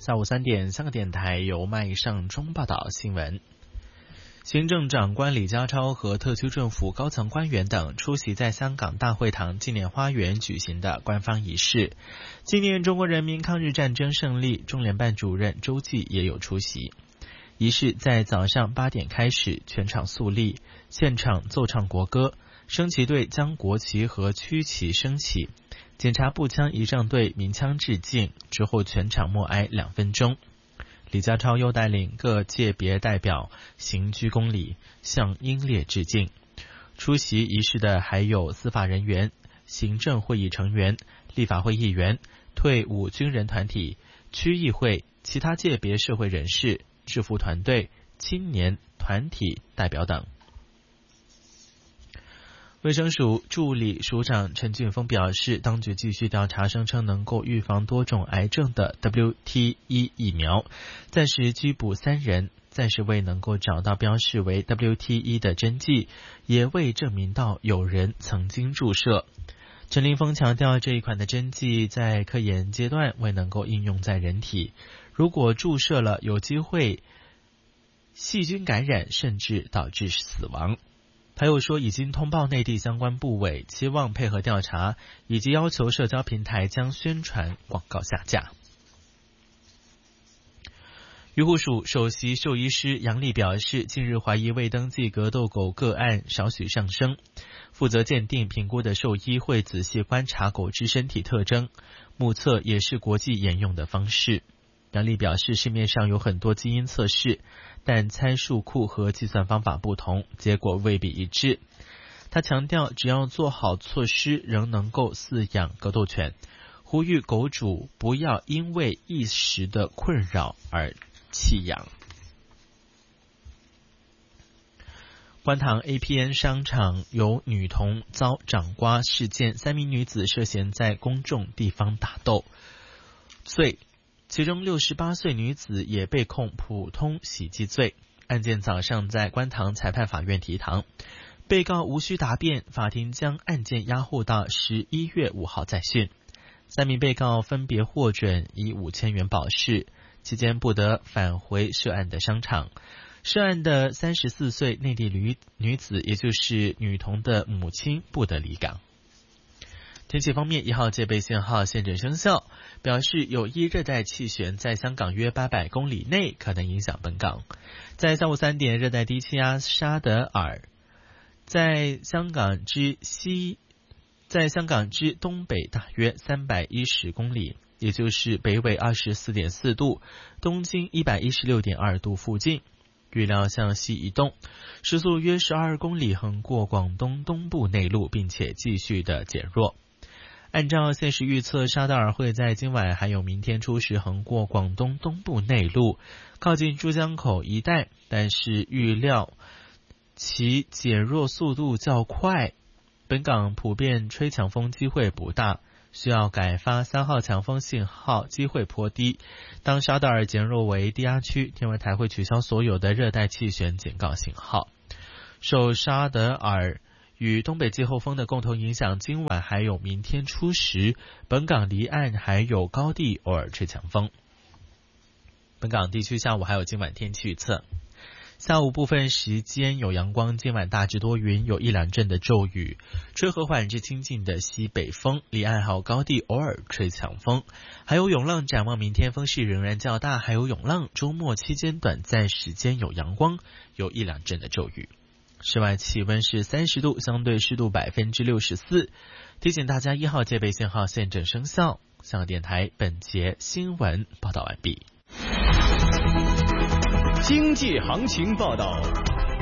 下午3点，香港电台由麦尚中报道新闻。行政长官李家超和特区政府高层官员等出席在香港大会堂纪念花园举行的官方仪式，纪念中国人民抗日战争胜利。中联办主任周济也有出席。仪式在早上8点开始，全场肃立，现场奏唱国歌，升旗队将国旗和区旗升起，检察步枪仪仗队鸣枪致敬，之后全场默哀2分钟。李家超又带领各界别代表行鞠躬礼，向英烈致敬。出席仪式的还有司法人员、行政会议成员、立法会议员、退伍军人团体、区议会、其他界别社会人士、制服团队、青年团体代表等。卫生署助理署长陈俊峰表示，当局继续调查声称能够预防多种癌症的 WT1 疫苗，暂时拘捕3人，暂时未能够找到标示为 WT1 的针剂，也未证明到有人曾经注射。陈林峰强调，这一款的针剂在科研阶段未能够应用在人体，如果注射了，有机会细菌感染，甚至导致死亡。他又说，已经通报内地相关部委，期望配合调查，以及要求社交平台将宣传广告下架。渔护署首席兽医师杨丽表示，近日怀疑未登记格斗狗个案少许上升，负责鉴定评估的兽医会仔细观察狗只身体特征，目测也是国际沿用的方式。杨丽表示，市面上有很多基因测试，但参数库和计算方法不同，结果未必一致。他强调，只要做好措施，仍能够饲养格斗犬，呼吁狗主不要因为一时的困扰而弃养。观塘 APN 商场有女童遭掌掴事件，3名女子涉嫌在公众地方打斗罪，其中68岁女子也被控普通袭击罪。案件早上在观塘裁判法院提堂，被告无需答辩，法庭将案件押后到11月5号再讯。3名被告分别获准以5000元保释，期间不得返回涉案的商场。涉案的34岁内地女子，也就是女童的母亲，不得离港。天气方面，1号戒备信号现正生效，表示有一热带气旋在香港约800公里内可能影响本港。在下午3点，热带低气压沙德尔在香港之东北大约310公里，也就是北纬24.4度，东经116.2度附近，预料向西移动，时速约12公里，横过广东东部内陆，并且继续的减弱。按照现时预测，沙德尔会在今晚还有明天初时横过广东东部内陆，靠近珠江口一带，但是预料其减弱速度较快，本港普遍吹强风机会不大，需要改发3号强风信号，机会颇低。当沙德尔减弱为低压区，天文台会取消所有的热带气旋警告信号。受沙德尔与东北季候风的共同影响，今晚还有明天初时，本港离岸还有高地偶尔吹强风。本港地区下午还有今晚天气预测，下午部分时间有阳光，今晚大致多云，有1-2阵的骤雨，吹和缓至清劲的西北风，离岸还有高地偶尔吹强风，还有涌浪。展望明天风势仍然较大，还有涌浪。周末期间短暂时间有阳光，有1-2阵的骤雨。室外气温是30度，相对湿度64%。提醒大家，1号戒备信号现正生效。香港电台本节新闻报道完毕。 经济行情报道。